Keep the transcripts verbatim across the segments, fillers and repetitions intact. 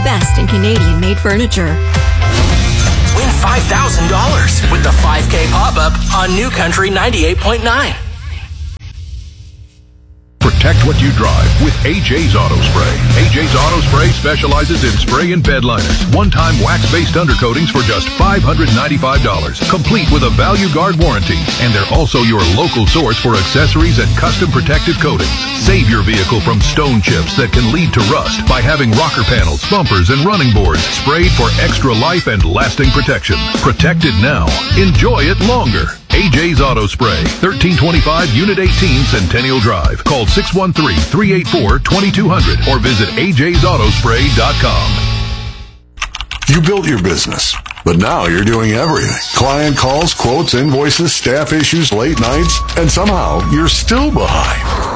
best in Canadian-made furniture. Win five thousand dollars with the five K pop-up on New Country ninety-eight point nine. Protect what you drive with A J's Auto Spray. A J's Auto Spray specializes in spray and bed liners. One-time wax-based undercoatings for just five hundred ninety-five dollars. Complete with a Value Guard warranty. And they're also your local source for accessories and custom protective coatings. Save your vehicle from stone chips that can lead to rust by having rocker panels, bumpers, and running boards sprayed for extra life and lasting protection. Protect it now. Enjoy it longer. A J's Auto Spray, thirteen twenty-five Unit eighteen Centennial Drive. Call six one three, three eight four, two two zero zero or visit a j's auto spray dot com. You built your business, but now you're doing everything. Client calls, quotes, invoices, staff issues, late nights, and somehow you're still behind.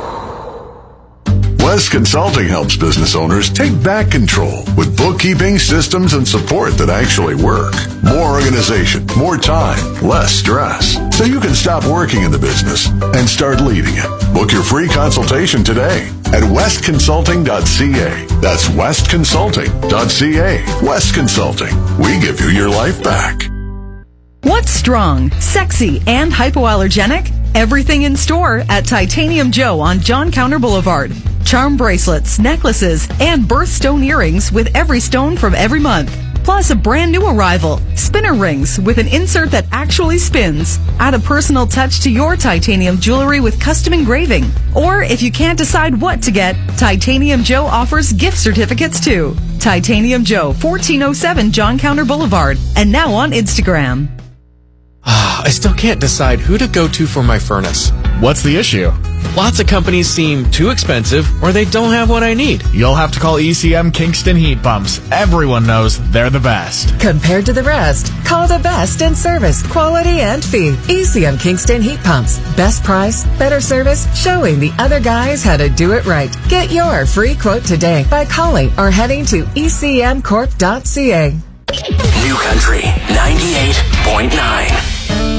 West Consulting helps business owners take back control with bookkeeping, systems, and support that actually work. More organization, more time, less stress. So you can stop working in the business and start leading it. Book your free consultation today at west consulting dot c a. That's west consulting dot c a. West Consulting. We give you your life back. What's strong, sexy, and hypoallergenic? Everything in store at Titanium Joe on John Counter Boulevard. Charm bracelets, necklaces, and birthstone earrings with every stone from every month. Plus a brand new arrival, spinner rings with an insert that actually spins. Add a personal touch to your titanium jewelry with custom engraving. Or if you can't decide what to get, Titanium Joe offers gift certificates too. Titanium Joe, fourteen oh seven John Counter Boulevard, and now on Instagram. I still can't decide who to go to for my furnace. What's the issue? Lots of companies seem too expensive or they don't have what I need. You'll have to call E C M Kingston Heat Pumps. Everyone knows they're the best. Compared to the rest, call the best in service, quality, and fee. E C M Kingston Heat Pumps. Best price, better service, showing the other guys how to do it right. Get your free quote today by calling or heading to e c m corp dot c a. New Country ninety-eight point nine.